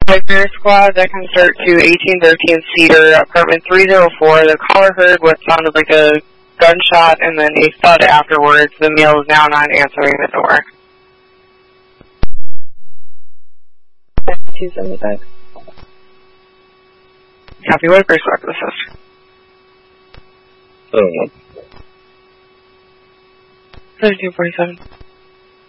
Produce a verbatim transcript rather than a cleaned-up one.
Fire squad that can start to eighteen thirteen Cedar, apartment three oh four. The caller heard what sounded like a gunshot and then a thud afterwards. The male is now not answering the door. two seventy-five. Copy, what first squad this is? I don't know. seventeen forty-seven.